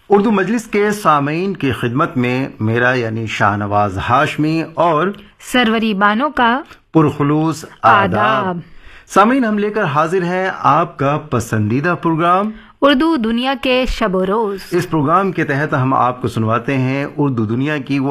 उर्दू मजलिस के सामीन की खिदमत में मेरा यानी शाहनवाज हाशमी और सरवरी बानो का पुरखुलूस आदाब। सामीन, हम लेकर हाजिर हैं आपका पसंदीदा प्रोग्राम उर्दू दुनिया के शब रोज। इस प्रोग्राम के तहत हम आपको सुनवाते हैं उर्दू दुनिया की वो